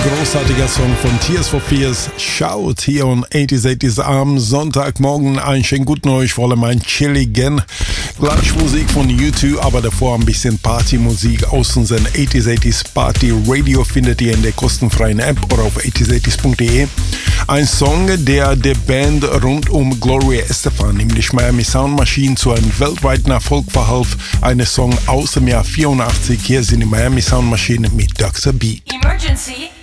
großartiger Song von Tears for Fears, Shout, hier on 80s am Sonntagmorgen. Einen schönen guten euch, vor allem ein chilligen. Gleich Musik von U2, aber davor ein bisschen Partymusik aus unserem 80s Party Radio findet ihr in der kostenfreien App oder auf 80s80s.de. Ein Song, der der Band rund um Gloria Estefan, nämlich Miami Sound Machine, zu einem weltweiten Erfolg verhalf. Ein Song aus dem Jahr 84. Hier sind die Miami Sound Machine mit Dr. B. Emergency.